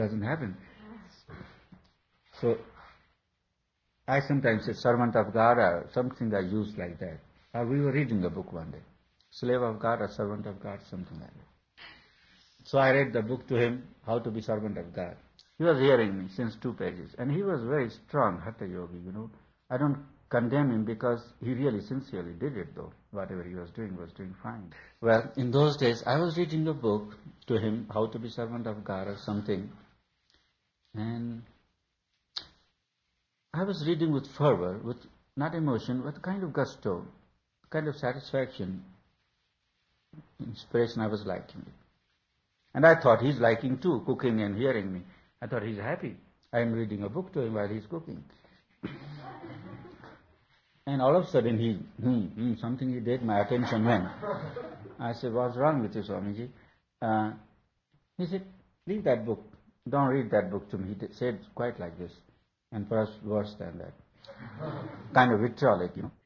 Doesn't happen. So I sometimes say servant of God or something I use like that. We were reading a book one day. Slave of God or servant of God, something like that. So I read the book to him, How to be Servant of God. He was hearing me since 2 pages. And he was very strong, Hatha Yogi, I don't condemn him because he really sincerely did it though. Whatever he was doing fine. Well, in those days, I was reading a book to him, How to be Servant of God or something. And I was reading with fervor, with not emotion, but kind of gusto, kind of satisfaction, inspiration. I was liking it. And I thought he's liking too, cooking and hearing me. I thought he's happy. I am reading a book to him while he's cooking. And all of a sudden something he did, my attention went. I said, what's wrong with you, Swamiji? He said, leave that book. Don't read that book to me. He said quite like this. And perhaps worse than that. Kind of vitriolic,